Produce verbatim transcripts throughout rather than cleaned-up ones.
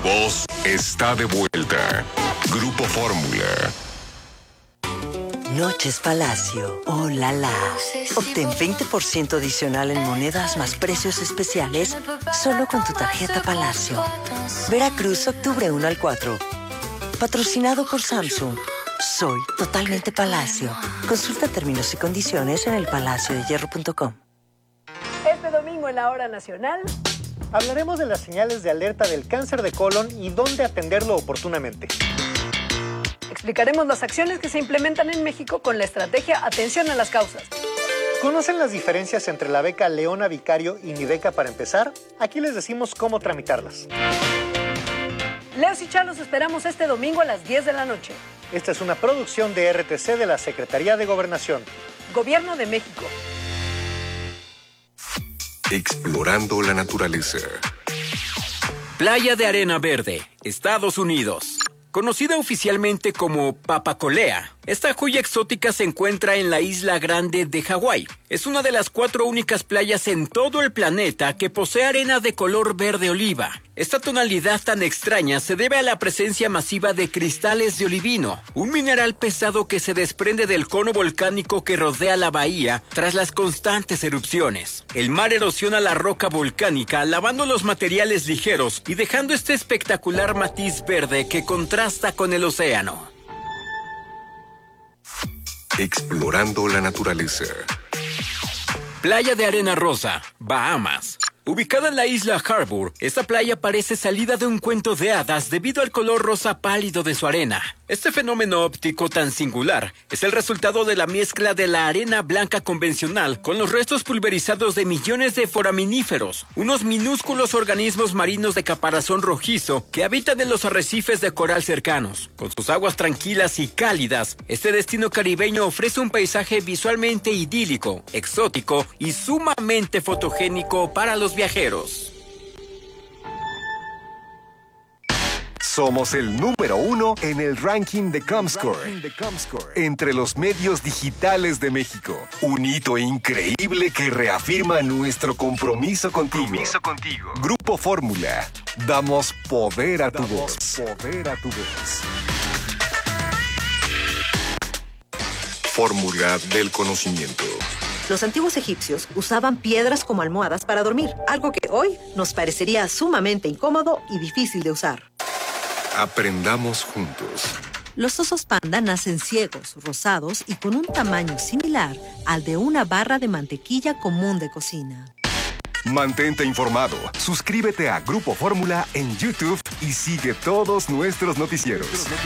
voz está de vuelta. Grupo Fórmula. Noches Palacio. ¡Oh, la, la! Obtén veinte por ciento adicional en monedas más precios especiales solo con tu tarjeta Palacio. Veracruz, octubre uno al cuatro. Patrocinado por Samsung. Soy totalmente Palacio. Consulta términos y condiciones en el palacio de hierro punto com. Este domingo en la Hora Nacional hablaremos de las señales de alerta del cáncer de colon y dónde atenderlo oportunamente. Explicaremos las acciones que se implementan en México con la estrategia Atención a las Causas. ¿Conocen las diferencias entre la beca Leona Vicario y mi beca para empezar? Aquí les decimos cómo tramitarlas. Leos y Chalos esperamos este domingo a las diez de la noche. Esta es una producción de R T C de la Secretaría de Gobernación. Gobierno de México. Explorando la naturaleza. Playa de Arena Verde, Estados Unidos. Conocida oficialmente como Papacolea, esta joya exótica se encuentra en la Isla Grande de Hawái. Es una de las cuatro únicas playas en todo el planeta que posee arena de color verde oliva. Esta tonalidad tan extraña se debe a la presencia masiva de cristales de olivino, un mineral pesado que se desprende del cono volcánico que rodea la bahía tras las constantes erupciones. El mar erosiona la roca volcánica, lavando los materiales ligeros y dejando este espectacular matiz verde que contrasta con el océano. Explorando la naturaleza. Playa de Arena Rosa, Bahamas. Ubicada en la isla Harbour, esta playa parece salida de un cuento de hadas debido al color rosa pálido de su arena. Este fenómeno óptico tan singular es el resultado de la mezcla de la arena blanca convencional con los restos pulverizados de millones de foraminíferos, unos minúsculos organismos marinos de caparazón rojizo que habitan en los arrecifes de coral cercanos. Con sus aguas tranquilas y cálidas, este destino caribeño ofrece un paisaje visualmente idílico, exótico y sumamente fotogénico para los viajeros. Somos el número uno en el ranking de Comscore, entre los medios digitales de México. Un hito increíble que reafirma nuestro compromiso contigo. Compromiso contigo. Grupo Fórmula. Damos poder a tu voz. Poder a tu voz. Fórmula del conocimiento. Los antiguos egipcios usaban piedras como almohadas para dormir, algo que hoy nos parecería sumamente incómodo y difícil de usar. Aprendamos juntos. Los osos panda nacen ciegos, rosados y con un tamaño similar al de una barra de mantequilla común de cocina. Mantente informado. Suscríbete a Grupo Fórmula en YouTube y sigue todos nuestros noticieros.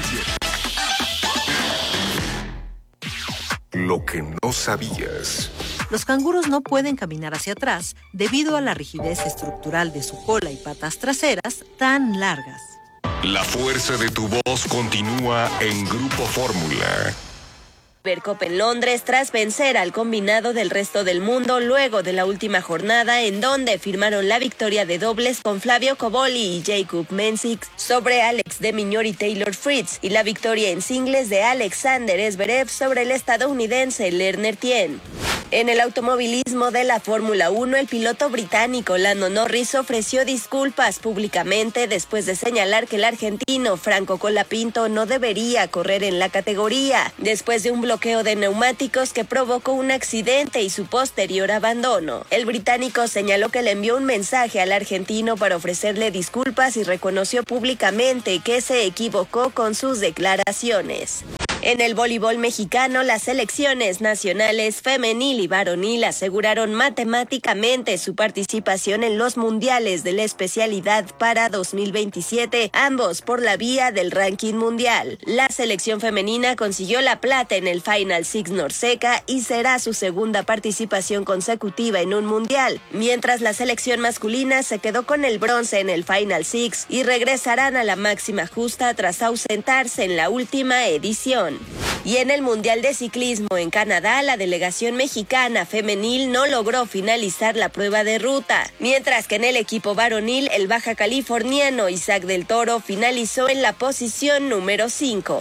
Lo que no sabías. Los canguros no pueden caminar hacia atrás debido a la rigidez estructural de su cola y patas traseras tan largas. La fuerza de tu voz continúa en Grupo Fórmula. Supercop en Londres tras vencer al combinado del resto del mundo luego de la última jornada en donde firmaron la victoria de dobles con Flavio Cobolli y Jakub Mensik sobre Alex de Minaur y Taylor Fritz y la victoria en singles de Alexander Zverev sobre el estadounidense Lerner Tien. En el automovilismo de la Fórmula uno, el piloto británico Lando Norris ofreció disculpas públicamente después de señalar que el argentino Franco Colapinto no debería correr en la categoría, después de un bloqueo de neumáticos que provocó un accidente y su posterior abandono. El británico señaló que le envió un mensaje al argentino para ofrecerle disculpas y reconoció públicamente que se equivocó con sus declaraciones. En el voleibol mexicano, las selecciones nacionales femenil y varonil aseguraron matemáticamente su participación en los mundiales de la especialidad para dos mil veintisiete, ambos por la vía del ranking mundial. La selección femenina consiguió la plata en el Final Six Norseca y será su segunda participación consecutiva en un mundial, mientras la selección masculina se quedó con el bronce en el Final Six y regresarán a la máxima justa tras ausentarse en la última edición. Y en el Mundial de Ciclismo en Canadá, la delegación mexicana femenil no logró finalizar la prueba de ruta, mientras que en el equipo varonil, el baja californiano Isaac del Toro finalizó en la posición número cinco.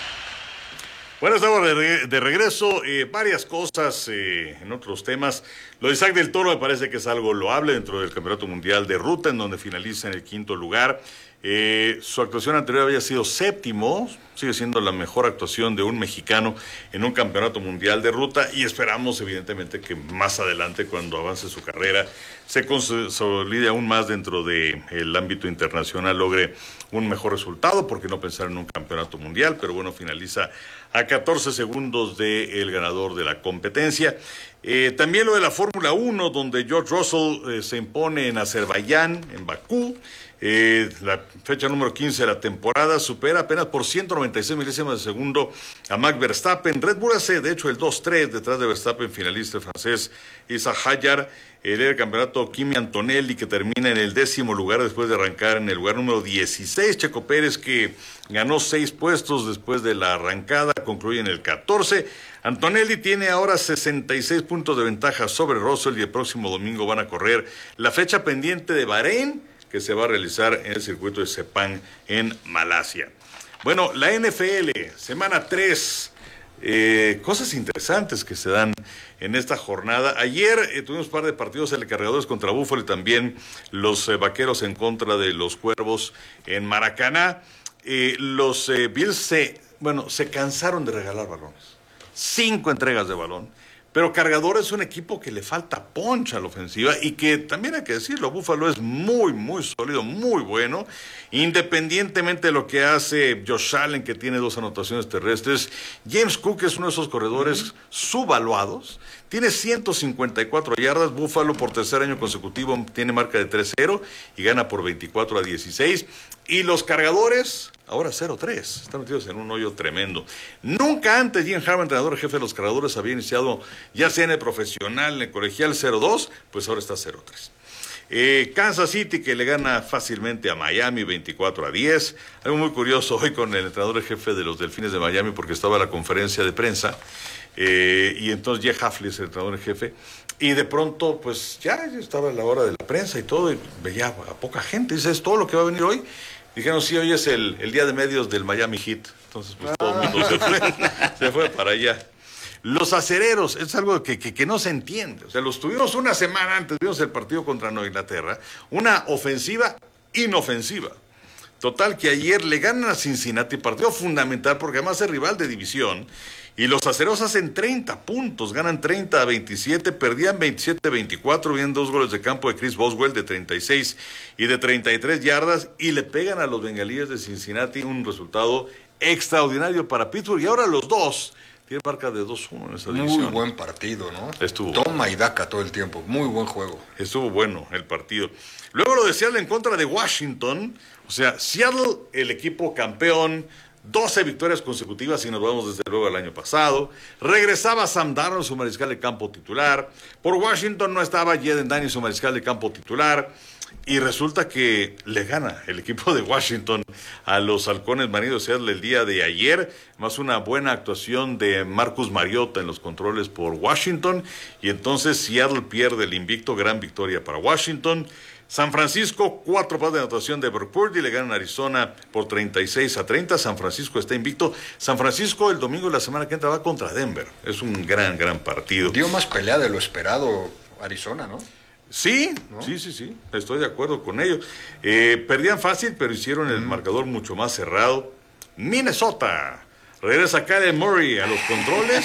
Bueno, estamos de, re- de regreso. Eh, varias cosas eh, en otros temas. Lo de Isaac del Toro me parece que es algo loable dentro del Campeonato Mundial de Ruta, en donde finaliza en el quinto lugar. Eh, su actuación anterior había sido séptimo, sigue siendo la mejor actuación de un mexicano en un campeonato mundial de ruta y esperamos evidentemente que más adelante, cuando avance su carrera, se consolide aún más dentro del ámbito internacional, logre un mejor resultado, porque no pensar en un campeonato mundial, pero bueno, finaliza a catorce segundos del ganador de la competencia. Eh, también lo de la Fórmula uno, donde George Russell eh, se impone en Azerbaiyán, en Bakú. Eh, la fecha número quince de la temporada, supera apenas por ciento noventa y seis milésimas de segundo a Max Verstappen. Red Bull hace de hecho el dos tres detrás de Verstappen, finalista el francés Isa Hayar. El del campeonato Kimi Antonelli, que termina en el décimo lugar después de arrancar en el lugar número dieciséis. Checo Pérez, que ganó seis puestos después de la arrancada, concluye en el catorce. Antonelli tiene ahora sesenta y seis puntos de ventaja sobre Russell y el próximo domingo van a correr la fecha pendiente de Bahrein, que se va a realizar en el circuito de Sepang en Malasia. Bueno, la N F L, semana tres, eh, cosas interesantes que se dan en esta jornada. Ayer eh, tuvimos un par de partidos, el Cargadores contra Buffalo y también los eh, Vaqueros en contra de los Cuervos en Maracaná. Eh, los eh, Bills se, bueno, se cansaron de regalar balones. Cinco entregas de balón. Pero Cargadores es un equipo que le falta punch a la ofensiva y que también hay que decirlo, Buffalo es muy, muy sólido, muy bueno, independientemente de lo que hace Josh Allen, que tiene dos anotaciones terrestres. James Cook es uno de esos corredores uh-huh. subvaluados, tiene ciento cincuenta y cuatro yardas. Buffalo por tercer año consecutivo tiene marca de tres cero y gana por veinticuatro a dieciséis. Y los Cargadores, ahora cero tres, están metidos en un hoyo tremendo. Nunca antes Jim Harbaugh, entrenador jefe de los Cargadores, había iniciado, ya sea en el profesional, en el colegial, cero dos, pues ahora está cero tres. Eh, Kansas City, que le gana fácilmente a Miami veinticuatro a diez. Algo muy curioso hoy con el entrenador jefe de los Delfines de Miami, porque estaba en la conferencia de prensa, eh, y entonces Jeff Hafley es el entrenador jefe, y de pronto, pues ya estaba a la hora de la prensa y todo, y veía a poca gente. Dice, ¿es todo lo que va a venir hoy? Dijeron, sí, hoy es el, el día de medios del Miami Heat. Entonces, pues todo el mundo se fue, se fue para allá. Los acereros, es algo que, que, que no se entiende. O sea, los tuvimos una semana antes, tuvimos el partido contra Nueva Inglaterra, una ofensiva inofensiva. Total, que ayer le ganan a Cincinnati, partido fundamental, porque además es rival de división, y los acereros hacen treinta puntos, ganan treinta a veintisiete, perdían veintisiete a veinticuatro, vienen dos goles de campo de Chris Boswell de treinta y seis y de treinta y tres yardas, y le pegan a los bengalíes de Cincinnati, un resultado extraordinario para Pittsburgh, y ahora los dos tienen marca de dos uno en esa división. Muy buen partido, ¿no? Estuvo. Toma y daca todo el tiempo, muy buen juego. Estuvo bueno el partido. Luego lo de Seattle en contra de Washington, o sea, Seattle, el equipo campeón, doce victorias consecutivas y nos vamos desde luego al año pasado. Regresaba Sam Darnold, su mariscal de campo titular. Por Washington no estaba Jaden Daniels, su mariscal de campo titular. Y resulta que le gana el equipo de Washington a los Halcones Marinos de Seattle el día de ayer, más una buena actuación de Marcus Mariota en los controles por Washington, y entonces Seattle pierde el invicto, gran victoria para Washington. San Francisco, cuatro pases de anotación de Brock Purdy, le ganan a Arizona por treinta y seis a treinta. San Francisco está invicto. San Francisco el domingo de la semana que entra va contra Denver. Es un gran, gran partido. Dio más pelea de lo esperado Arizona, ¿no? Sí, ¿no? sí, sí, sí, estoy de acuerdo con ellos. Eh, perdían fácil, pero hicieron el mm. marcador mucho más cerrado. Minnesota, regresa Kyler Murray a los controles.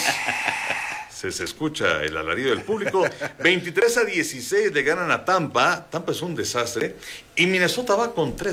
Se, se escucha el alarido del público. veintitrés a dieciséis le ganan a Tampa. Tampa es un desastre. Y Minnesota va con tres